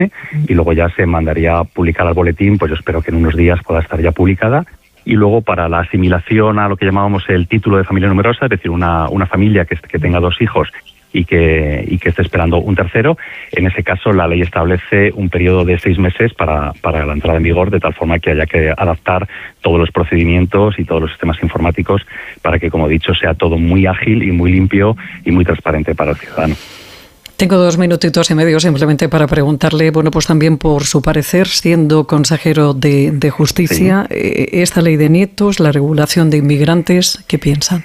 y luego ya se mandaría a publicar al boletín, pues yo espero que en unos días pueda estar ya publicada. Y luego para la asimilación a lo que llamábamos el título de familia numerosa, es decir, una familia que tenga 2 hijos y que esté esperando un tercero, en ese caso la ley establece un periodo de 6 meses para la entrada en vigor, de tal forma que haya que adaptar todos los procedimientos y todos los sistemas informáticos para que, como he dicho, sea todo muy ágil y muy limpio y muy transparente para el ciudadano. Tengo 2 minutitos y medio simplemente para preguntarle, bueno, pues también por su parecer, siendo consejero de Justicia, sí. Esta ley de nietos, la regulación de inmigrantes, ¿qué piensan?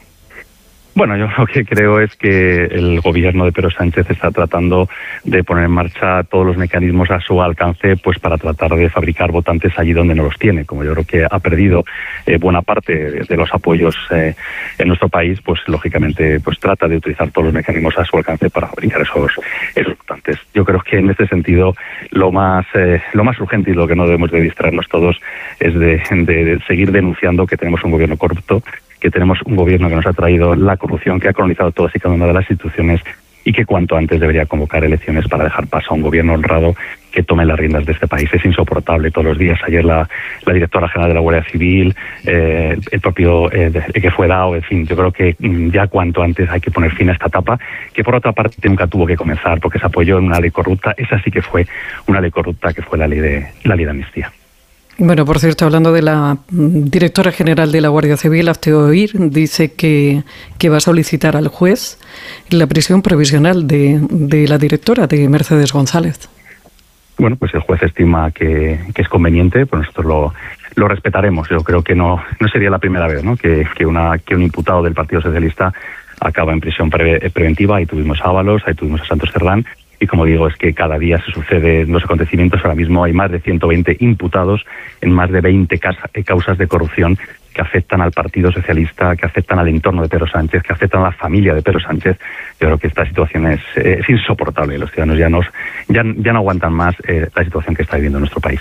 Bueno, yo lo que creo es que el gobierno de Pedro Sánchez está tratando de poner en marcha todos los mecanismos a su alcance, pues para tratar de fabricar votantes allí donde no los tiene. Como yo creo que ha perdido buena parte de los apoyos en nuestro país, pues lógicamente pues trata de utilizar todos los mecanismos a su alcance para fabricar esos votantes. Yo creo que en este sentido lo más urgente y lo que no debemos de distraernos todos es de seguir denunciando que tenemos un gobierno corrupto, que tenemos un gobierno que nos ha traído la corrupción, que ha colonizado todas y cada una de las instituciones y que cuanto antes debería convocar elecciones para dejar paso a un gobierno honrado que tome las riendas de este país. Es insoportable todos los días. Ayer la directora general de la Guardia Civil, el propio que fue Dao, en fin, yo creo que ya cuanto antes hay que poner fin a esta etapa, que por otra parte nunca tuvo que comenzar porque se apoyó en una ley corrupta. Esa sí que fue una ley corrupta, que fue la ley de amnistía. Bueno, por cierto, hablando de la directora general de la Guardia Civil, Hazte Oír, dice que va a solicitar al juez la prisión provisional de la directora, de Mercedes González. Bueno, pues el juez estima que es conveniente, pues nosotros lo respetaremos. Yo creo que no sería la primera vez, ¿no?, que un imputado del Partido Socialista acaba en prisión preventiva. Ahí tuvimos a Ábalos, ahí tuvimos a Santos Cerdán. Y como digo, es que cada día se suceden los acontecimientos. Ahora mismo hay más de 120 imputados en más de 20 causas de corrupción que afectan al Partido Socialista, que afectan al entorno de Pedro Sánchez, que afectan a la familia de Pedro Sánchez. Yo creo que esta situación es insoportable. Los ciudadanos ya no aguantan más la situación que está viviendo nuestro país.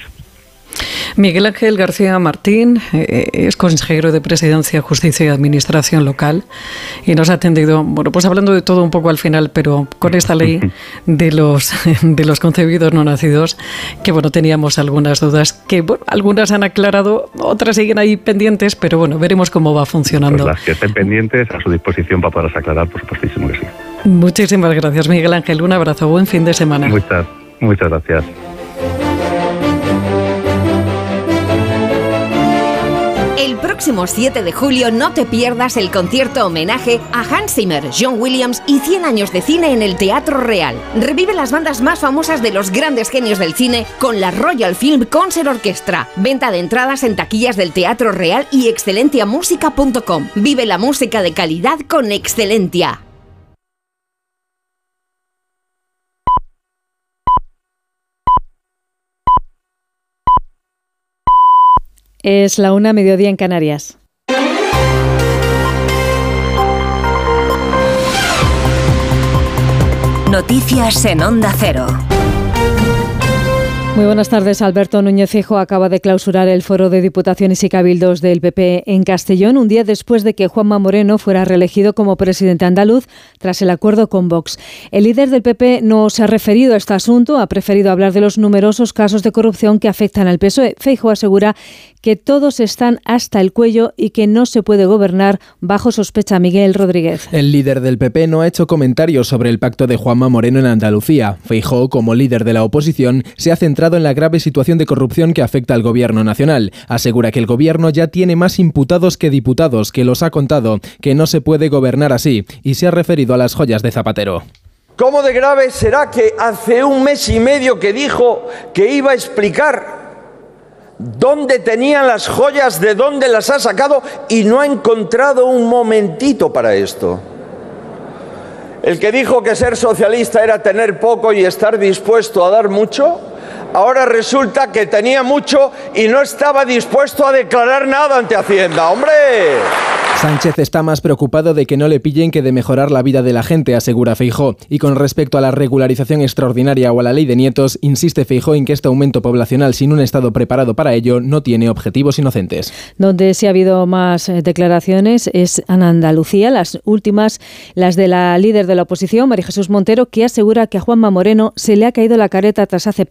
Miguel Ángel García Martín es consejero de Presidencia, Justicia y Administración Local y nos ha atendido, bueno, pues hablando de todo un poco al final, pero con esta ley de los concebidos no nacidos, que bueno, teníamos algunas dudas, que bueno, algunas han aclarado, otras siguen ahí pendientes, pero bueno, veremos cómo va funcionando. Pues las que estén pendientes a su disposición para poderlas aclarar, por supuestísimo que sí. Muchísimas gracias, Miguel Ángel, un abrazo, buen fin de semana. Muchas gracias. El próximo 7 de julio no te pierdas el concierto homenaje a Hans Zimmer, John Williams y 100 años de cine en el Teatro Real. Revive las bandas más famosas de los grandes genios del cine con la Royal Film Concert Orchestra. Venta de entradas en taquillas del Teatro Real y excelentiamusica.com. Vive la música de calidad con Excelentia. Es la 1:00, mediodía en Canarias. Noticias en Onda Cero. Muy buenas tardes. Alberto Núñez Feijóo acaba de clausurar el foro de diputaciones y cabildos del PP en Castellón, un día después de que Juanma Moreno fuera reelegido como presidente andaluz tras el acuerdo con Vox. El líder del PP no se ha referido a este asunto, ha preferido hablar de los numerosos casos de corrupción que afectan al PSOE. Feijóo asegura que todos están hasta el cuello y que no se puede gobernar bajo sospecha. Miguel Rodríguez. El líder del PP no ha hecho comentarios sobre el pacto de Juanma Moreno en Andalucía. Feijóo, como líder de la oposición, se ha centrado en la grave situación de corrupción que afecta al gobierno nacional. Asegura que el gobierno ya tiene más imputados que diputados, que los ha contado, que no se puede gobernar así, y se ha referido a las joyas de Zapatero. ¿Cómo de grave será que hace 1 mes y medio que dijo que iba a explicar dónde tenían las joyas, de dónde las ha sacado, y no ha encontrado un momentito para esto? El que dijo que ser socialista era tener poco y estar dispuesto a dar mucho, ahora resulta que tenía mucho y no estaba dispuesto a declarar nada ante Hacienda. ¡Hombre! Sánchez está más preocupado de que no le pillen que de mejorar la vida de la gente, asegura Feijóo. Y con respecto a la regularización extraordinaria o a la ley de nietos, insiste Feijóo en que este aumento poblacional sin un Estado preparado para ello no tiene objetivos inocentes. Donde sí ha habido más declaraciones es en Andalucía, las últimas, las de la líder de la oposición, María Jesús Montero, que asegura que a Juanma Moreno se le ha caído la careta tras aceptar